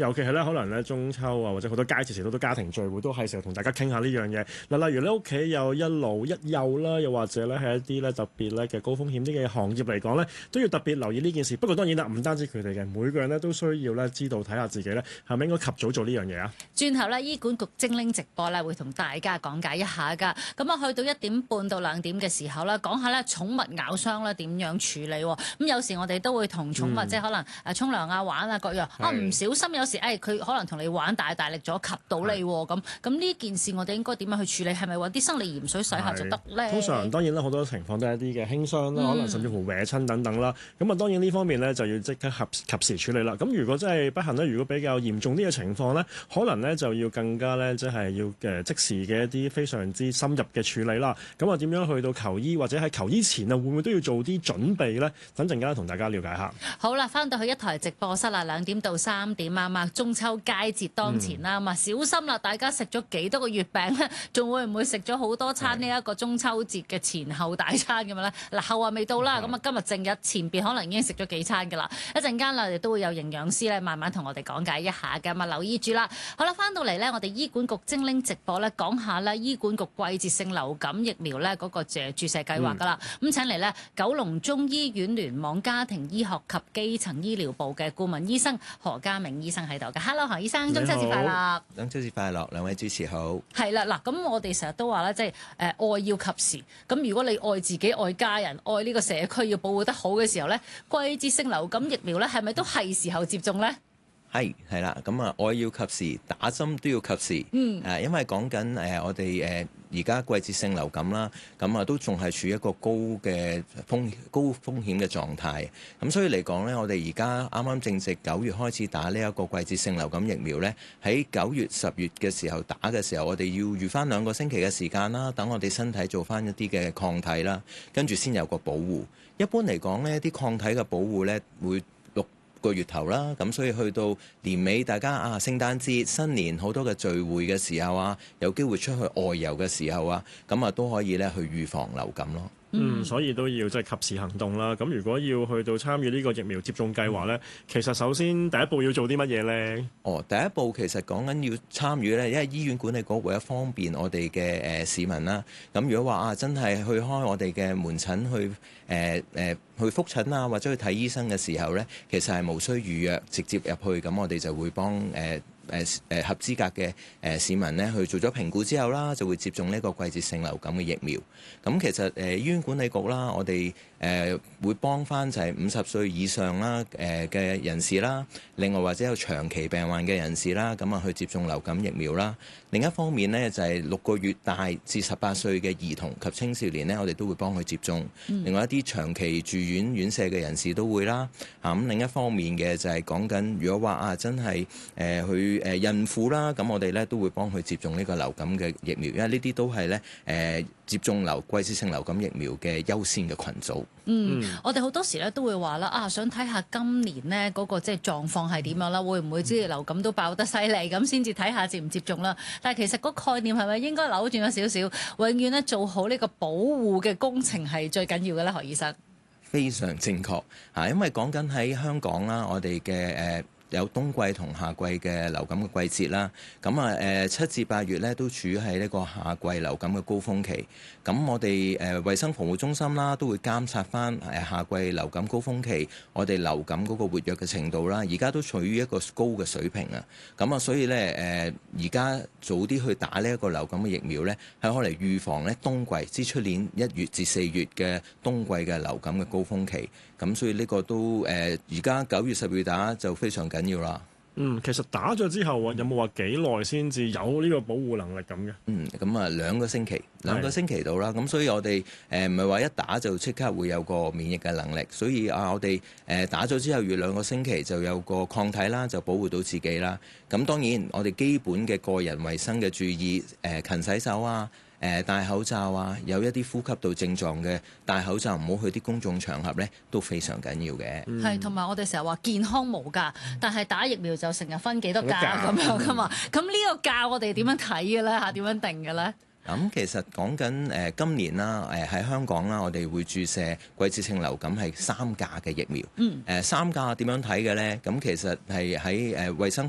尤其係咧可能咧中秋啊，或者好多佳節時好多家庭聚會都係時候同大家傾下呢樣嘢。嗱，例如咧屋企有一老一幼啦，又或者咧係一啲咧特別咧嘅高風險啲嘅行業嚟講咧，都要特別留意呢件事。不過當然啦，唔單止佢哋嘅，每個人咧都需要咧知道睇下自己咧係咪應該及早做呢樣嘢啊。 轉頭咧，醫管局精靈直播咧會同大家講解一下㗎。咁啊，去到1點半到2點嘅時候咧，講下咧寵物咬傷咧點樣處理。咁有時我哋都會同寵物即係可能沖涼啊、玩啊各樣啊，唔小心有時佢可能同你玩大力咗及到你喎。咁呢件事我哋應該點樣去處理？係咪揾啲生理鹽水洗下就得咧？ 通常當然啦，好多情況都係一啲嘅輕傷啦，可能甚至乎搲親等等啦。咁啊，當然呢方面咧就要即刻及時處理啦。咁如果真係不幸咧，如果比較嚴重啲嘅情況咧，可能咧就要更加咧即係要即時嘅一啲非常之深入嘅處理啦。咁啊，點樣去到求醫或者喺求醫前啊，會唔會都要做啲準備咧？等陣間同大家了解下。 好啦，翻到去一台直播室啦，2點到3點啊嘛，中秋佳節當前啦，小心啦！大家食咗幾多個月餅咧？仲會唔會食咗好多餐呢一個中秋節嘅前後大餐咁樣咧？嗱，後話未到啦，咁啊今日正日前邊可能已經食咗幾餐㗎啦。一陣間我哋都會有營養師咧，慢慢同我哋講解一下㗎嘛，留意住啦。好啦，翻到嚟咧，我哋醫管局精靈直播咧，講下咧醫管局季節性流感疫苗咧嗰個注射計劃㗎啦。咁請嚟咧九龍中醫院聯網家庭醫學及基層醫療部嘅顧問醫生何家明醫生喺度嘅。Hello， 何醫生，中秋節快樂！ 中秋節快樂，兩位主持好。 係啦，嗱，咁我哋成日都話咧，即係愛要及時。咁如果你愛自己、愛家人、愛呢個社區，要保護得好嘅時候咧，季節性流感疫苗咧，係咪都係時候接種咧？ 係啦，咁啊，愛要及時，打針都要及時。因為講緊我哋而家季節性流感啦，咁啊都仲係處於一個高風險嘅狀態。咁所以嚟講呢，我哋而家啱啱正值9月開始打呢一個季節性流感疫苗呢，喺9月、10月嘅時候打嘅時候，我哋要預翻2個星期嘅時間啦，等我哋身體做翻一啲嘅抗體啦，跟住先有個保護。一般嚟講呢啲抗體嘅保護呢會個月頭啦，咁所以去到年尾，大家聖誕節、新年好多嘅聚會嘅時候啊，有機會出去外遊嘅時候啊，咁啊都可以咧去預防流感咯。 所以都要即係及時行動啦。咁如果要去到參與呢個疫苗接種計劃呢，其實首先第一步要做啲乜嘢呢？ 第一步其實講緊要參與呢，因為醫院管理局為咗方便我哋嘅市民啦。咁如果話真係去開我哋嘅門診去覆診啊，或者去睇醫生嘅時候呢，其實係無需預約，直接入去，咁我哋就會幫合資格嘅市民呢去做咗評估之後啦，就會接種呢個季節性流感嘅疫苗。咁其實醫院管理局啦，我哋會幫翻就係50歲以上啦嘅人士啦，另外或者有長期病患嘅人士啦，咁啊去接種流感疫苗啦。另一方面呢，就係6個月大至18歲嘅兒童及青少年呢，我哋都會幫佢接種。另外一啲長期住院院舍嘅人士都會啦。咁另一方面嘅就係講緊，如果話真係佢孕婦啦，咁我哋咧都會幫佢接種呢個流感嘅疫苗，因為呢啲都係咧接種季節性流感疫苗嘅優先嘅群組。 我哋好多時咧都會話啦，想睇下今年呢嗰個即係狀況係點樣啦，會唔會即係流感都爆得犀利咁先至睇下接唔接種啦？但係其實個概念係咪應該扭轉咗少少？永遠咧做好呢個保護嘅工程係最緊要嘅咧，何醫生。 非常正確嚇，因為講緊喺香港啦，我哋嘅有冬季同夏季嘅流感嘅季節啦，咁7至8月咧都處於喺呢個夏季流感嘅高峰期。咁我哋衛生防護中心啦都會監察翻夏季流感高峰期我哋流感嗰個活躍嘅程度啦，而家都處於一個高嘅水平啊。咁所以咧而家早啲去打呢一個流感嘅疫苗咧，係可嚟預防咧冬季之出年1月至4月嘅冬季嘅流感嘅高峰期。咁所以呢個都而家9月10月打就非常緊要啦。 其實打咗之後有冇話幾耐先至有呢個保護能力咁嘅？ 咁2個星期，2個星期到啦。咁所以我哋唔係話一打就即刻會有個免疫嘅能力。所以我哋打咗之後要2個星期就有個抗體啦，就保護到自己啦。咁當然我哋基本嘅個人衛生嘅注意，勤洗手啊。戴口罩啊，有一啲呼吸道症狀嘅戴口罩，唔好去啲公眾場合咧，都非常緊要嘅。 係，同埋我哋成日話健康無價，但係打疫苗就成日分幾多價咁樣噶嘛。咁呢個價我哋點樣睇嘅咧？點樣定嘅咧？ 咁其實講緊今年啦，喺香港啦，我哋會注射季節性流感係3價嘅疫苗。3價點樣睇嘅咧？咁其實係喺衛生